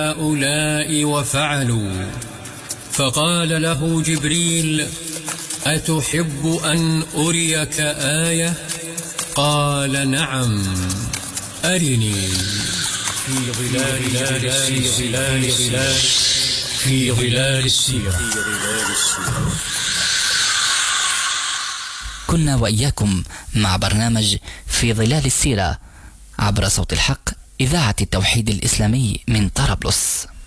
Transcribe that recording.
هؤلاء وفعلوا. فقال له جبريل: أتحب أن أريك آية؟ قال: نعم، أرني. في ظلال السيرة. كنا وإياكم مع برنامج في ظلال السيرة عبر صوت الحق، إذاعة التوحيد الإسلامي من طرابلس.